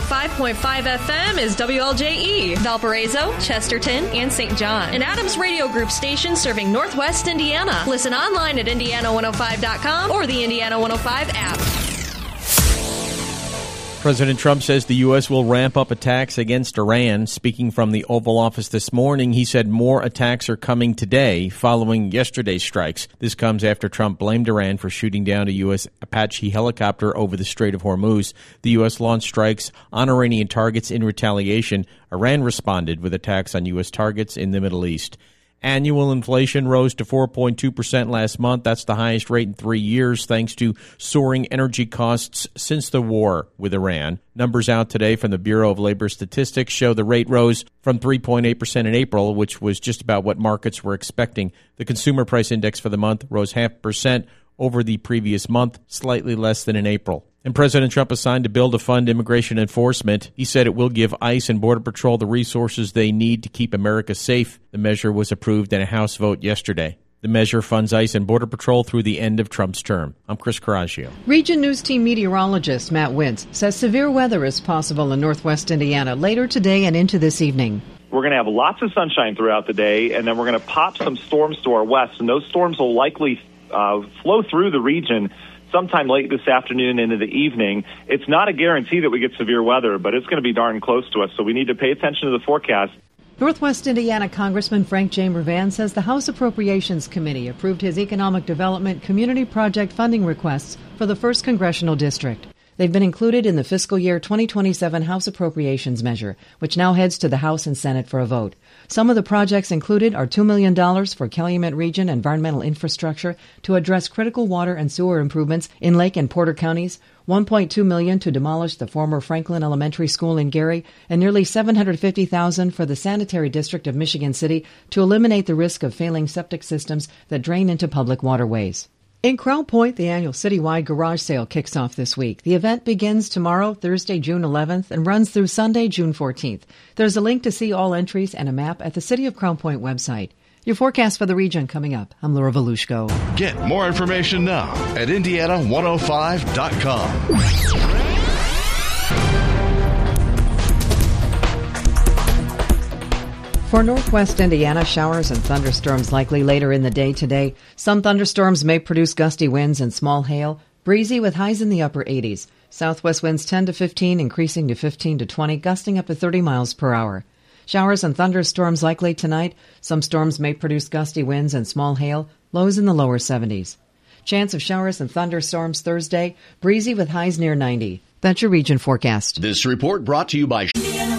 105.5 FM is WLJE, Valparaiso, Chesterton, and St. John. An Adams Radio Group station serving Northwest Indiana. Listen online at Indiana105.com or the Indiana 105 app. President Trump says the U.S. will ramp up attacks against Iran. Speaking from the Oval Office this morning, he said more attacks are coming today following yesterday's strikes. This comes after Trump blamed Iran for shooting down a U.S. Apache helicopter over the Strait of Hormuz. The U.S. launched strikes on Iranian targets in retaliation. Iran responded with attacks on U.S. targets in the Middle East. Annual inflation rose to 4.2% last month. That's the highest rate in 3 years, thanks to soaring energy costs since the war with Iran. Numbers out today from the Bureau of Labor Statistics show the rate rose from 3.8% in April, which was just about what markets were expecting. The consumer price index for the month rose 0.5% over the previous month, slightly less than in April. And President Trump has signed a bill to fund immigration enforcement. He said it will give ICE and Border Patrol the resources they need to keep America safe. The measure was approved in a House vote yesterday. The measure funds ICE and Border Patrol through the end of Trump's term. I'm Chris Coraggio. Region News Team meteorologist Matt Wintz says severe weather is possible in northwest Indiana later today and into this evening. We're going to have lots of sunshine throughout the day, and then we're going to pop some storms to our west, and those storms will likely flow through the region sometime late this afternoon into the evening. It's not a guarantee that we get severe weather, but it's going to be darn close to us, so we need to pay attention to the forecast. Northwest Indiana Congressman Frank J. Mervan says the House Appropriations Committee approved his Economic Development Community Project funding requests for the 1st Congressional District. They've been included in the fiscal year 2027 House Appropriations measure, which now heads to the House and Senate for a vote. Some of the projects included are $2 million for Calumet Region environmental infrastructure to address critical water and sewer improvements in Lake and Porter counties, $1.2 million to demolish the former Franklin Elementary School in Gary, and nearly $750,000 for the Sanitary District of Michigan City to eliminate the risk of failing septic systems that drain into public waterways. In Crown Point, the annual citywide garage sale kicks off this week. The event begins tomorrow, Thursday, June 11th, and runs through Sunday, June 14th. There's a link to see all entries and a map at the City of Crown Point website. Your forecast for the region coming up. I'm Laura Volushko. Get more information now at Indiana105.com. For northwest Indiana, showers and thunderstorms likely later in the day today. Some thunderstorms may produce gusty winds and small hail. Breezy with highs in the upper 80s. Southwest winds 10 to 15, increasing to 15 to 20, gusting up to 30 miles per hour. Showers and thunderstorms likely tonight. Some storms may produce gusty winds and small hail. Lows in the lower 70s. Chance of showers and thunderstorms Thursday. Breezy with highs near 90. That's your region forecast. This report brought to you by